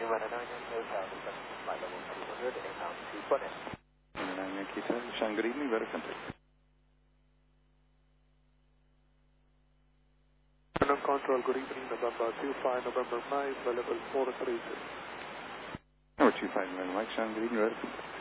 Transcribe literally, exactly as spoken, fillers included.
one nine Hotel, flight level three hundred and altitude one F. nine Yankee seven, Sean, good evening, better country. Control, good evening, November two five, November nine, level four three six. Number two five, November Mike, Sean, good evening, better country.